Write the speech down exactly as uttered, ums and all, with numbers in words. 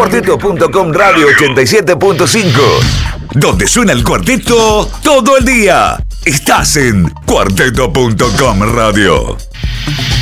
Cuarteto punto com Radio ochenta y siete punto cinco. Donde suena el cuarteto todo el día. Estás en Cuarteto punto com Radio.